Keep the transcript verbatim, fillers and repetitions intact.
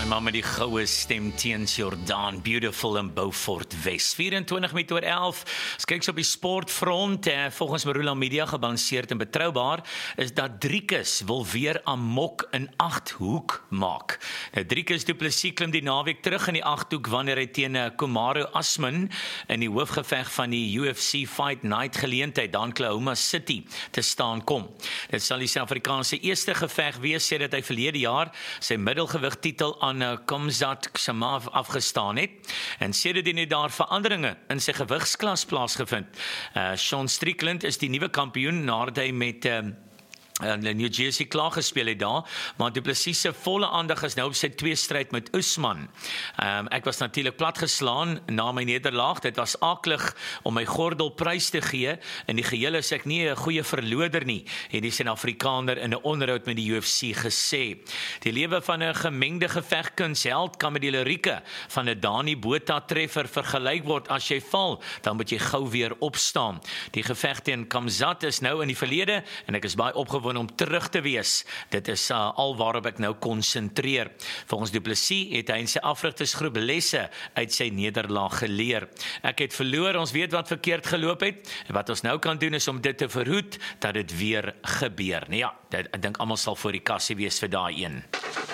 maar met die goue stem teens Jordaan, Beautiful in Beaufort West. vyf en twintig met oor elf. As kyk op die sportfront, eh, volgens Marula Media gebalanseerd en betroubaar, is dat Driekus wil weer amok in agthoek maak. Nou, Driekus Du Plessis klim die naweek terug in die agthoek wanneer hy teen Kamaru Usman in die hoofgeveg van die U F C Fight Night geleentheid dan Oklahoma City te staan kom. Dit sal die Suid-Afrikaanse eerste geveg wees sedert hy verlede jaar sy middelgewig titel aan uh, Khamzat Chimaev afgestaan het. En sedertdien het daar veranderinge in sy gewigsklas plaasgevind. Uh, Sean Strickland is die nuwe kampioen nadat hy met uh, in New Jersey klaar gespeel het daar, maar Du Plessis se volle aandag is nou op sy twee stryd met Usman. Um, ek was natuurlik platgeslaan na my nederlaag. Dit was aklig om my gordel prys te gee. In die geheel is ek nie 'n goeie verloder nie, het die Suid-Afrikaner in 'n onderhoud met die U F C gesê. Die lewe van 'n gemengde gevegkunsheld kan met die lirieke van 'n Dani Botha treffer vergelyk word. As jy val, dan moet jy gou weer opstaan. Die geveg teen Khamzat is nou in die verlede en ek is baie opgewonde om terug te wees. Dit is uh, al waarop ek nou konsentreer. Volgens Du Plessis het hy in sy afrigtersgroep lesse uit sy nederlaag geleer. Ek het verloor, ons weet wat verkeerd geloop het, en wat ons nou kan doen is om dit te verhoed, dat dit weer gebeur. Nou ja, dit, ek dink almal sal voor die kassie wees vir daai een.